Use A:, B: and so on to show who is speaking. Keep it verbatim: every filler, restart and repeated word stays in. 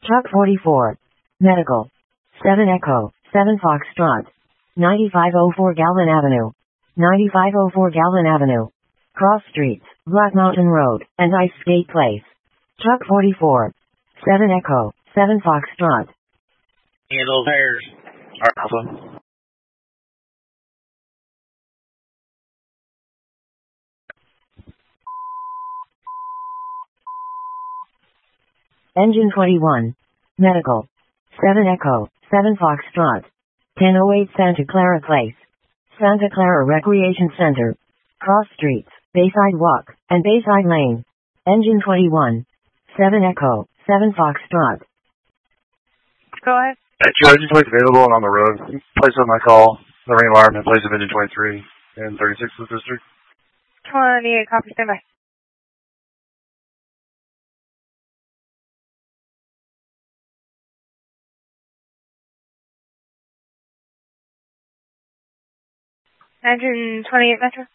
A: Truck forty-four. Medical. seven Echo, seven Foxtrot. ninety-five oh four Galvin Avenue. ninety-five oh four Galvin Avenue. Cross Streets, Black Mountain Road, and Ice Skate Place. Truck forty-four. seven Echo, seven Foxtrot.
B: Handle tires. Alpha.
A: Engine twenty-one. Medical. seven Echo, seven Foxtrot. ten oh eight Santa Clara Place. Santa Clara Recreation Center. Cross Streets, Bayside Walk, and Bayside Lane. Engine twenty-one. seven Echo, seven Foxtrot.
C: Go ahead.
D: At your engine twenty available and on the road. Place on my call. The ring alarm in place of engine twenty-three and thirty-six with district.
C: twenty-eight, copy, stand by. Engine twenty-eight, Metro.